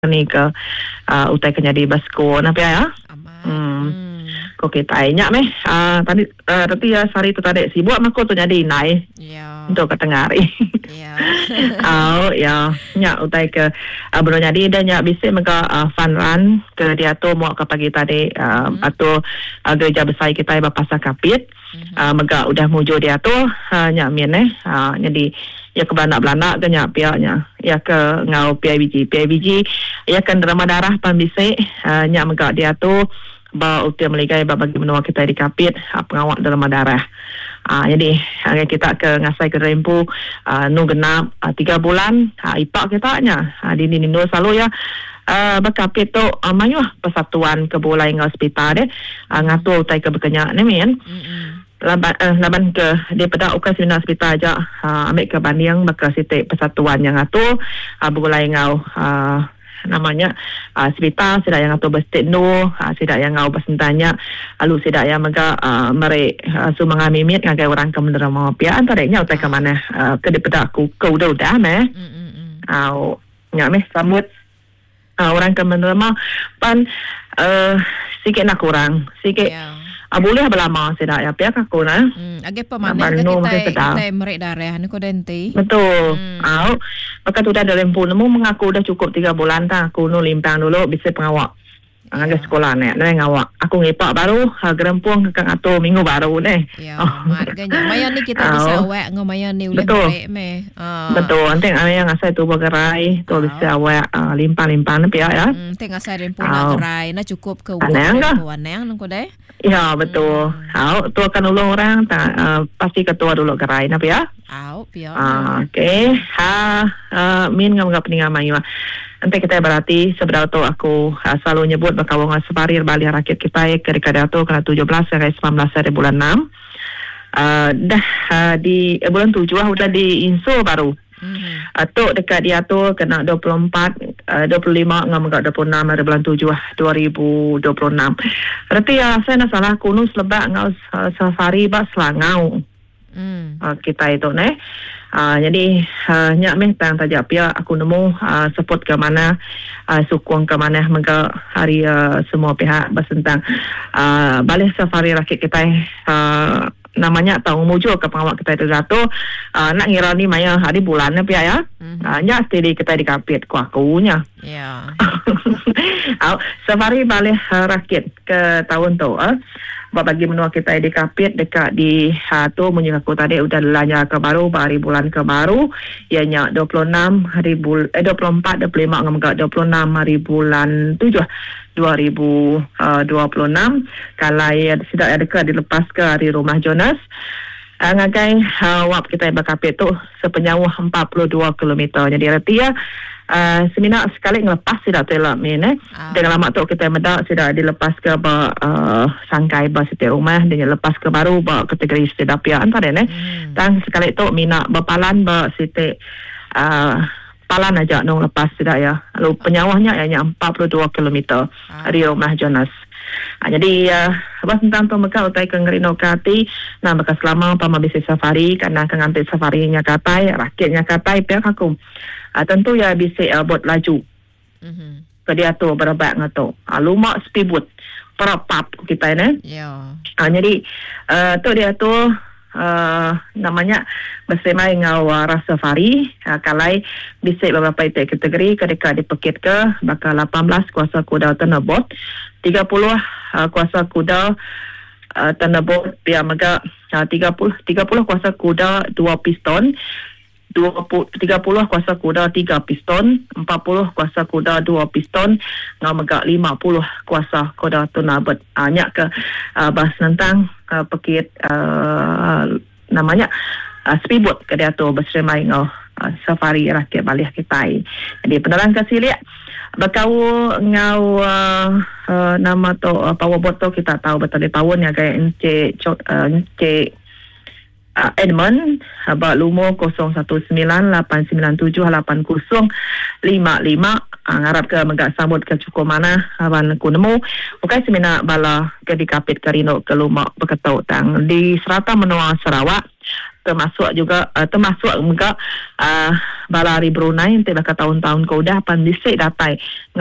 ni ke utai ke jadi basko na pia ya. Ko kita nyak meh tadi ya sari tu tadi sibuk mako tu jadi nai. Ya. Untuk ke tengari. Ya. Ya nyak utai ke belum jadi dan nyak bisa maka fun run ke dia tu mau ke pagi tadi atau gereja besar kita Bapasa Kapit. Maka udah mujo dia tu nyak mien jadi ya ke belanak-belanak ke nyak piaknya ya ke ngau PIBG ya kan drama darah pambisik nyak maka dia tu ba utia meligai ba bagi menua kita di Kapit pengawak dalam darah. Jadi kita ke ngasai ke rempu nu genap 3 bulan ipak kita nya di Nindo selalu ya berkapit tu mayuh persatuan ke bolai ngau hospital deh ngatur utai ke berkenyak ni men. Laban ke dia pada ukas bina hospital aja ambil ke banding maka sitik persatuan yang ngatur bolai ngau namanya hospital sidak yang atau bestik no sidak yang ngau besentanya lalu sidak yang mega merek sumang mimit ngagai orang ke menerima pia antaranya utai ke mana ke daripada aku kau dah meh nyak meh sambut orang ke menerima pan sikit nak kurang sikit boleh berlama sidak ya pihak aku na. Agak pemanen kita merek darah ni ko denti. Betul. Maka tu dah dalam pun nemu mengaku dah cukup 3 bulan tak aku nu limpang dulu bisa pengawak. Angga sekolah ni ngawak. Aku ngipak baru gerempung ke atur minggu baru ni. Ya, makanya mayan ni kita bisa awak ngomayan ni boleh merek meh. Betul. Anteng yang asal tu bergerai tu bisa awak limpang-limpang ni pihak ya. Teng asal rempu nak gerai na cukup ke wanang ko deh. Ya betul. Tu akan ulung orang tak pasti ketua dulu gerai na pihak. Pihak. Okey. Min ngam peningan mayu. Nanti kita berarti sebenarnya tu aku selalu nyebut bakal wong separir bali rakyat kita ke dekade tu kena 17 sampai 19 hari bulan 6. Dah di bulan 7 udah di inso baru. Tu dekat dia tu kena 24 25 ngam 26 hari bulan 7 2026. Berarti ya saya nak salah kuno selebak ngau safari bas langau. Kita itu ne. Jadi nyak meh tang tajak pia aku nemu support ke mana sukung ke mana mega hari semua pihak bersentang balik safari rakyat kita namanya tahu mujo ke pengawak kita itu jatuh nak ngira ni maya hari bulannya pia ya nyak steady kita di Kapit ku akunya safari balik rakyat ke tahun tu bagi menua kita di Kapit dekat di tu menyengaku tadi udah lanya ke baru hari bulan ke baru ianya 26 hari 24 25 ngam 26 hari bulan 7 2026 kalau sudah ada dilepas ke hari rumah Jonas ngagai wap kita di Kapit tu sepenjauh 42 km jadi arti ya seminar sekali ngelepas tidak telak ni dengan lama tu kita medak sudah dilepas ke sangkai setiap rumah dan lepas ke baru kategori setiap pihak antara ni dan sekali tu mina berpalan setiap palan aja nong lepas tidak ya lalu penyawahnya hanya 42 km dari rumah Jonas. Jadi apa tentang tu mereka utai ke ngerino kati nah mereka selama pama bisnis safari karena kengantik safarinya katai rakyatnya katai pihak aku tentu ya bisa buat laju ke dia tu berobat ngato lumak speedboat perapap kita ni jadi tu dia tu namanya bersama dengan rasa safari kalai bisa beberapa kategori ketika dipekit ke bakal 18 kuasa kuda tenabot 30 kuasa kuda tenabot biar mega 30 kuasa kuda 2 piston 30 kuasa kuda 3 piston 40 kuasa kuda 2 piston ngau mega 50 kuasa kuda tenabot nyak ke bahas tentang pekit namanya speedboat ke dia tu bersama ngau safari rakyat balik kita. Jadi penerangan kasih lihat bakau ngau nama tu powerboat tu kita tahu betul di tahun ya kayak Encik Edmund abak lumo 0198978055 ngarap ke megak sambut ke cukup mana aban ku nemu bukan semina bala ke di Kapit ke Rino ke lumak berketuk tang di serata menua Sarawak termasuk juga balari Brunei yang telah tahun-tahun kau dah pandisik datai